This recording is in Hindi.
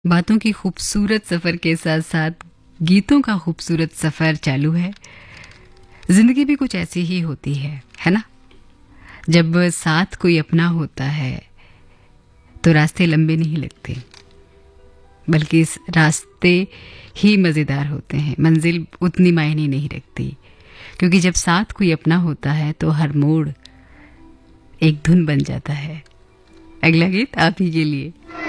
बातों की खूबसूरत सफ़र के साथ साथ गीतों का खूबसूरत सफ़र चालू है। ज़िंदगी भी कुछ ऐसी ही होती है ना? जब साथ कोई अपना होता है तो रास्ते लंबे नहीं लगते, बल्कि इस रास्ते ही मज़ेदार होते हैं। मंजिल उतनी मायने नहीं रखती, क्योंकि जब साथ कोई अपना होता है तो हर मोड़ एक धुन बन जाता है। अगला गीत आप ही के लिए।